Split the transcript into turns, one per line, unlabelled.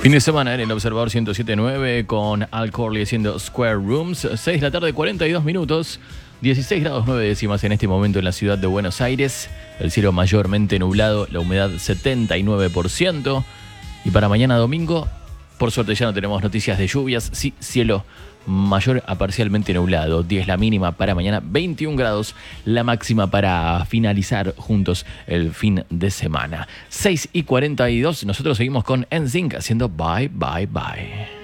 Fin de semana en el Observador 107.9 con Al Corley haciendo Square Rooms. 6 de la tarde, 42 minutos. 16 grados 9 décimas en este momento en la ciudad de Buenos Aires. El cielo mayormente nublado, la humedad 79%. Y para mañana domingo, por suerte ya no tenemos noticias de lluvias. Sí, cielo mayor a parcialmente nublado. 10 la mínima para mañana, 21 grados la máxima para finalizar juntos el fin de semana. 6 y 42, nosotros seguimos con NSYNC haciendo Bye Bye Bye.